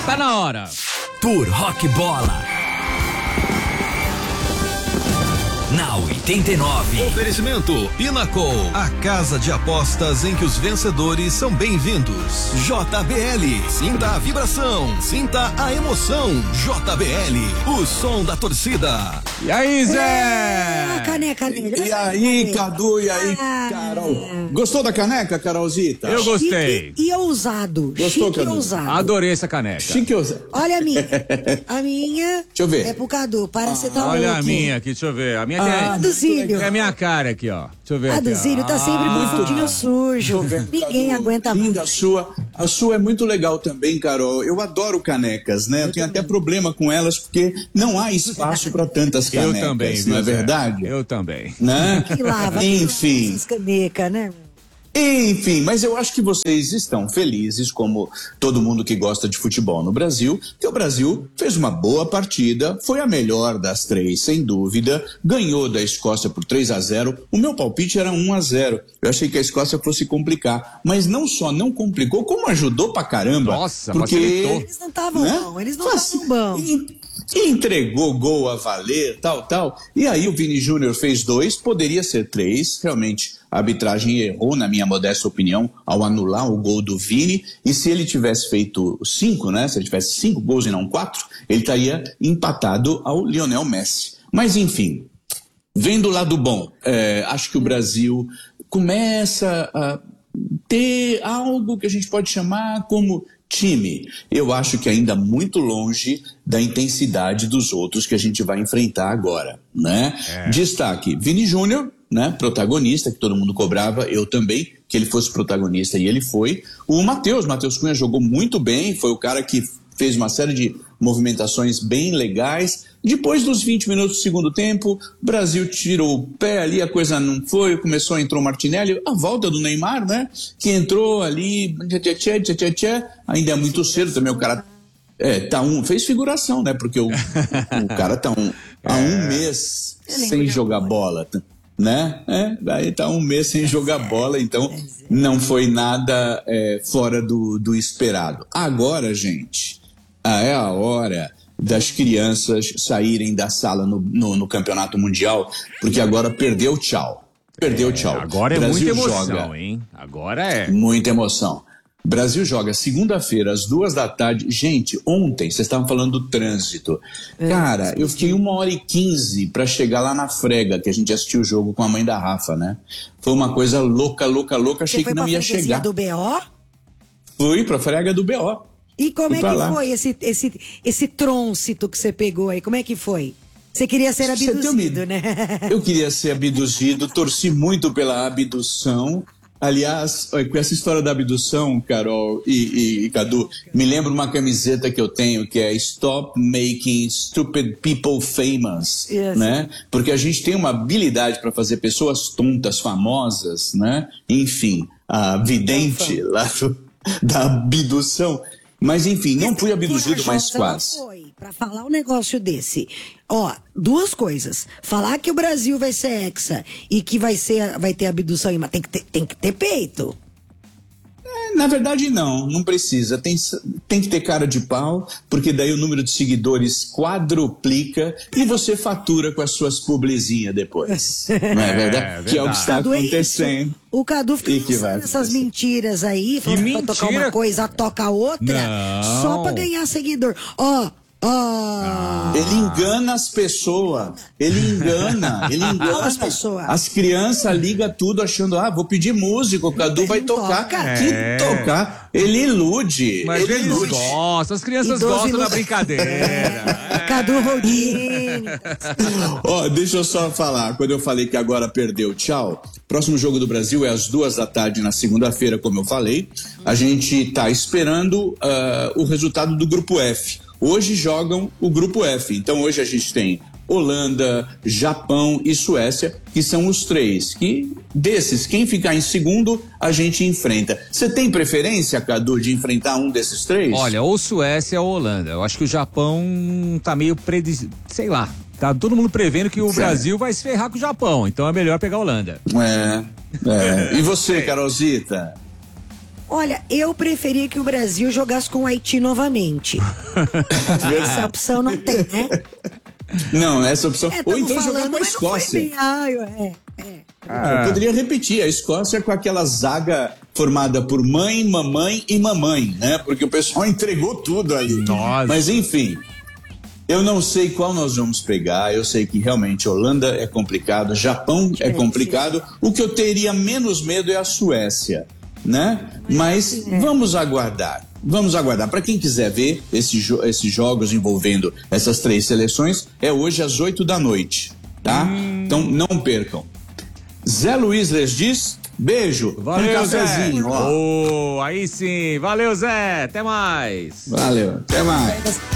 Tá na hora. Por Rock Bola. Na 89. Oferecimento Pinnacle, a casa de apostas em que os vencedores são bem-vindos. JBL, sinta a vibração, sinta a emoção. JBL, o som da torcida. E aí, Zé? A caneca dele. E aí, Cadu, e aí, Carol? Gostou da caneca, Carolzita? Eu gostei. Chique e ousado. Gostou, Chique e Cadu? ousado. Adorei essa caneca. Chique ou... Deixa Olha a minha. A minha. eu ver. É pro Cadu. Parece que tá louco. Olha a minha aqui, deixa eu ver. A minha A do Zílio. é a minha cara aqui, ó. Deixa eu ver A aqui, do ó. Zílio tá sempre com o fundinho sujo. Ninguém aguenta mais. Linda a sua é muito legal também, Carol. Eu adoro canecas, né? Eu tenho até problema com elas porque não há espaço para tantas Eu canecas, também, não é viu, Zé? verdade? Eu também. Né? Que lava. Enfim. Essas canecas, né? Enfim, mas eu acho que vocês estão felizes, como todo mundo que gosta de futebol no Brasil, que o Brasil fez uma boa partida, foi a melhor das três, sem dúvida, ganhou da Escócia por 3-0. O meu palpite era 1-0. Eu achei que a Escócia fosse complicar, mas não só não complicou, como ajudou pra caramba. Nossa, porque facilitou. Eles não estavam né? bons. Eles não estavam bons. E entregou gol a valer, tal. E aí o Vini Júnior fez 2, poderia ser 3. Realmente, a arbitragem errou, na minha modesta opinião, ao anular o gol do Vini. E se ele tivesse feito 5, né? Se ele tivesse 5 gols e não 4, ele estaria empatado ao Lionel Messi. Mas enfim, vendo o lado bom, acho que o Brasil começa a ter algo que a gente pode chamar como time. Eu acho que ainda muito longe da intensidade dos outros que a gente vai enfrentar agora, né? Destaque, Vini Júnior, né? Protagonista, que todo mundo cobrava, eu também, que ele fosse protagonista, e ele foi. O Matheus Cunha jogou muito bem, foi o cara que fez uma série de movimentações bem legais. Depois dos 20 minutos do segundo tempo, o Brasil tirou o pé ali, a coisa não foi, entrou o Martinelli, a volta do Neymar, né? Que entrou ali, ainda é muito cedo também, o cara fez figuração, né? Porque o cara tá há um mês sem jogar bola, né? Daí tá um mês sem jogar bola, então não foi nada fora do esperado. Agora, gente, é a hora das crianças saírem da sala no Campeonato Mundial, porque agora perdeu tchau. Agora é Brasil muita emoção, joga. hein? Agora é. Muita emoção. Brasil joga segunda-feira, às 2h. Gente, ontem, vocês estavam falando do trânsito. Cara, eu fiquei 1h15 pra chegar lá na Frega, que a gente assistiu o jogo com a mãe da Rafa, né? Foi uma coisa louca. Achei que não ia chegar. Do BO? Fui pra Frega do BO. E como é que lá. foi esse trônsito que você pegou aí? Como é que foi? Você queria ser abduzido, né? Eu queria ser abduzido, torci muito pela abdução. Aliás, com essa história da abdução, Carol e Cadu, me lembra uma camiseta que eu tenho que é Stop Making Stupid People Famous, né? Porque a gente tem uma habilidade para fazer pessoas tontas famosas, né? Enfim, a vidente lá da abdução. Mas enfim, não fui abduzido, mas quase. Para falar um negócio desse, duas coisas. Falar que o Brasil vai ser hexa e que vai ter abdução, mas tem que ter peito. Na verdade, não precisa. Tem que ter cara de pau, porque daí o número de seguidores quadruplica e você fatura com as suas publizinhas depois. Não é verdade? Que é o que está acontecendo. O Cadu fica lançando essas mentiras aí, falando que vai tocar uma coisa, toca outra, só pra ganhar seguidor. Ele engana as pessoas. Ele engana as pessoas. As crianças ligam tudo achando, vou pedir música, o Cadu vai tocar. Que tocar? Ele ilude. Mas eles gostam, as crianças gostam da brincadeira. Cadu Rodini. Deixa eu só falar, quando eu falei que agora perdeu, tchau. Próximo jogo do Brasil é às 2h na segunda-feira, como eu falei. A gente tá esperando o resultado do Grupo F. Hoje jogam o Grupo F, então hoje a gente tem Holanda, Japão e Suécia, que são os três, que desses, quem ficar em segundo, a gente enfrenta. Você tem preferência, Cadu, de enfrentar um desses três? Olha, ou Suécia ou Holanda. Eu acho que o Japão tá meio sei lá, tá todo mundo prevendo que o Brasil vai se ferrar com o Japão, então é melhor pegar a Holanda. E você, Carolzita? Olha, eu preferia que o Brasil jogasse com o Haiti novamente. Essa opção não tem, né? Não, essa opção. Ou então jogar com a mas não foi Escócia. bem. Eu poderia repetir, a Escócia com aquela zaga formada por mãe, mamãe e mamãe, né? Porque o pessoal entregou tudo ali. Nossa. Mas enfim, eu não sei qual nós vamos pegar, eu sei que realmente Holanda é complicado, Japão é complicado, o que eu teria menos medo é a Suécia, né? Mas vamos aguardar. Vamos aguardar. Para quem quiser ver esses jogos envolvendo essas 3 seleções, é hoje às 20h, tá? Então não percam. Zé Luiz les diz, beijo. Valeu, Zé. Ó. Aí sim. Valeu, Zé. Até mais. Valeu, até mais.